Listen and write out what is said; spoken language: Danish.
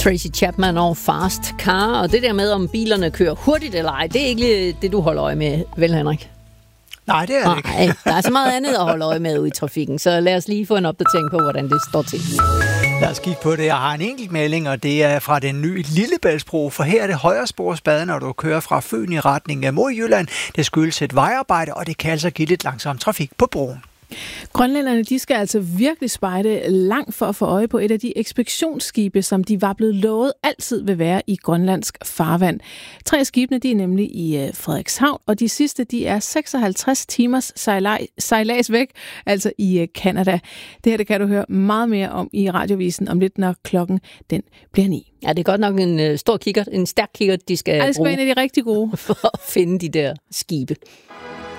Tracy Chapman og Fast Car, og det der med, om bilerne kører hurtigt eller ej, det er ikke det, du holder øje med, vel Henrik? Nej, det er det ikke. Nej, der er så meget andet at holde øje med ude i trafikken, så lad os lige få en opdatering på, hvordan det står til. Lad os kigge på det. Jeg har en enkelt melding, og det er fra den nye Lillebæltsbro, for her er det højresporsbade, når du kører fra Fyn i retning af mod Jylland. Det skyldes et vejarbejde, og det kan altså give lidt langsom trafik på broen. Grønlænderne, de skal altså virkelig spejde langt for at få øje på et af de ekspeditionsskibe, som de var blevet lovet altid vil være i grønlandsk farvand. 3 af skibene, de er nemlig i Frederikshavn, og de sidste, de er 56 timers sejlads væk, altså i Canada. Det her, det kan du høre meget mere om i Radiovisen om lidt, når klokken den bliver 9. Ja, det er godt nok en stor kikkert, en stærk kikkert, de skal bruge. Det skal være en af de rigtig gode. For at finde de der skibe.